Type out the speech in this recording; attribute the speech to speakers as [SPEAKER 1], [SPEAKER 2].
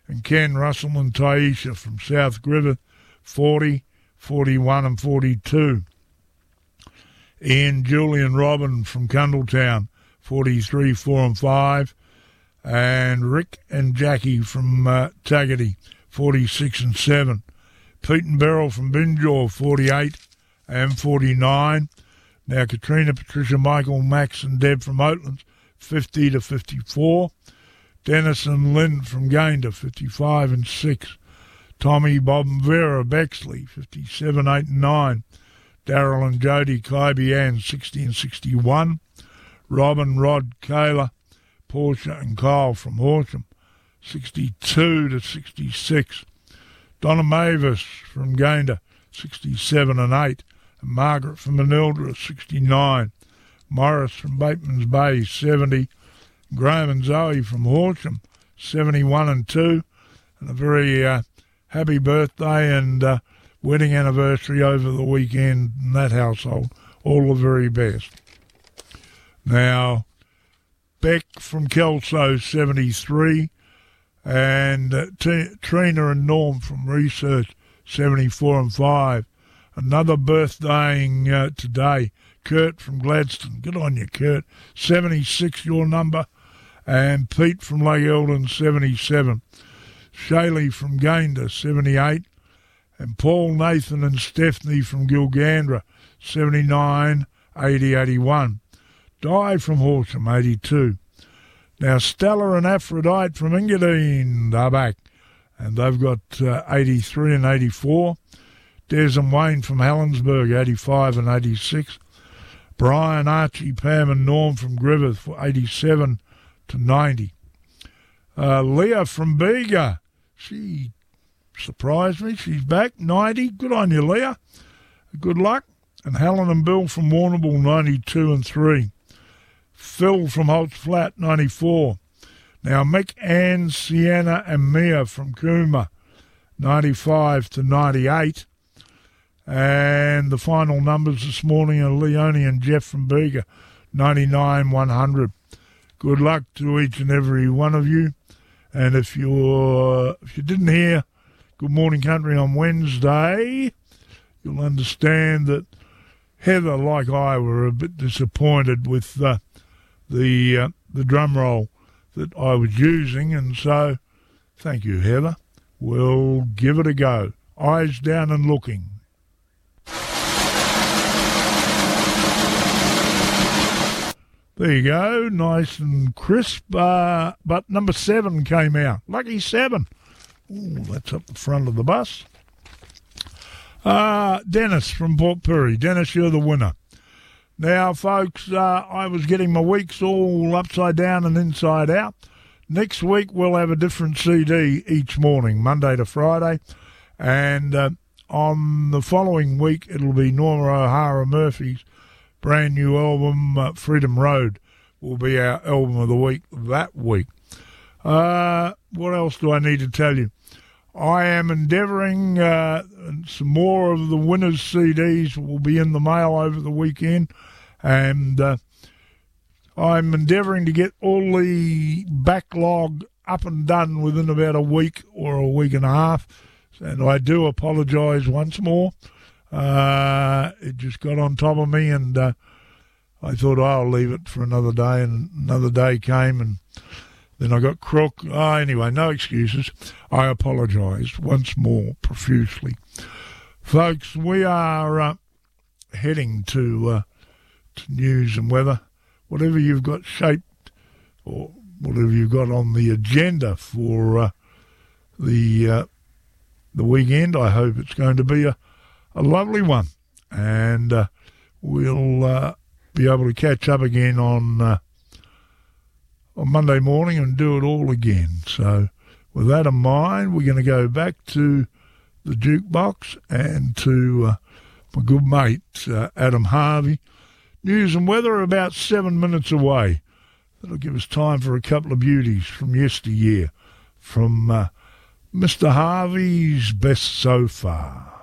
[SPEAKER 1] and Ken, Russell and Taisha from South Griffith, 40, 41 and 42. Ian, Julian, Robin from Cundletown, 43, 4 and 5. And Rick and Jackie from Tagaty, 46 and 7. Pete and Beryl from Binjaw, 48 and 49. Now Katrina, Patricia, Michael, Max and Deb from Oatlands, 50 to 54. Dennis and Lynn from Gayndah, 55 and 6. Tommy, Bob and Vera Bexley, 57, 8 and 9. Daryl and Jody, Kybie Ann, 60 and 61. Robin, Rod, Kayla, Portia and Kyle from Horsham, 62 to 66. Donna Mavis from Gayndah, 67 and 8. And Margaret from Manildra, 69. Morris from Bateman's Bay, 70. Graham and Zoe from Horsham, 71 and 2. And a very happy birthday and wedding anniversary over the weekend in that household. All the very best. Now, Beck from Kelso, 73, and Trina and Norm from Research, 74 and 5. Another birthdaying today, Kurt from Gladstone. Good on you, Kurt. 76, your number. And Pete from Lake Eldon, 77. Shaylee from Gayndah, 78. And Paul, Nathan and Stephanie from Gilgandra, 79, 80, 81. Di from Horsham, 82. Now, Stella and Aphrodite from Engadine are back, and they've got 83 and 84. Des and Wayne from Helensburgh, 85 and 86. Brian, Archie, Pam and Norm from Griffith, 87 to 90. Leah from Bega, she surprised me. She's back, 90. Good on you, Leah. Good luck. And Helen and Bill from Warrnambool, 92 and 3. Phil from Holt's Flat, 94. Now, Mick, Ann, Sienna and Mia from Cooma, 95 to 98. And the final numbers this morning are Leonie and Jeff from Bega, 99, 100. Good luck to each and every one of you. And if you didn't hear Good Morning Country on Wednesday, you'll understand that Heather, like I, were a bit disappointed with the drum roll that I was using, and so thank you, Heather. We'll give it a go. Eyes down and looking. There you go, nice and crisp, but number 7 came out. Lucky 7. Ooh, that's up the front of the bus. Dennis from Port Pirie. Dennis, you're the winner. Now, folks, I was getting my weeks all upside down and inside out. Next week, we'll have a different CD each morning, Monday to Friday. And on the following week, it'll be Norma O'Hara Murphy's brand new album, Freedom Road, will be our album of the week that week. What else do I need to tell you? I am endeavouring, some more of the winners' CDs will be in the mail over the weekend, and I'm endeavouring to get all the backlog up and done within about a week or a week and a half, and I do apologise once more. It just got on top of me, and I thought I'll leave it for another day, and another day came, and then I got crook. Anyway, no excuses. I apologise once more profusely. Folks, we are heading to news and weather. Whatever you've got shaped or whatever you've got on the agenda for the weekend, I hope it's going to be a lovely one. And we'll be able to catch up again on Monday morning and do it all again. So with that in mind, we're going to go back to the jukebox and to my good mate, Adam Harvey. News and weather are about 7 minutes away. That'll give us time for a couple of beauties from yesteryear from Mr. Harvey's Best So Far.